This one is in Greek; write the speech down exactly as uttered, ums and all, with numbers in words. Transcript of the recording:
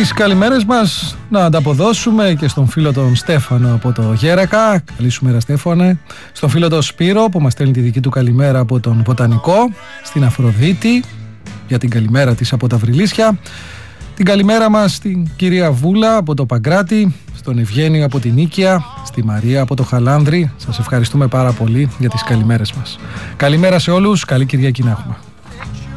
Τις καλημέρες μας να ανταποδώσουμε και στον φίλο τον Στέφανο από το Γέρακα. Καλή σου μέρα, Στέφανε. Στον φίλο τον Σπύρο που μας στέλνει τη δική του καλημέρα από τον Βοτανικό. Στην Αφροδίτη για την καλημέρα της από τα Βρυλίσια. Την καλημέρα μας στην κυρία Βούλα από το Παγκράτη, στον Ευγένιο από την Νίκαια, στη Μαρία από το Χαλάνδρη. Σας ευχαριστούμε πάρα πολύ για τις καλημέρες μας. Καλημέρα σε όλους, καλή Κυριακή να έχουμε.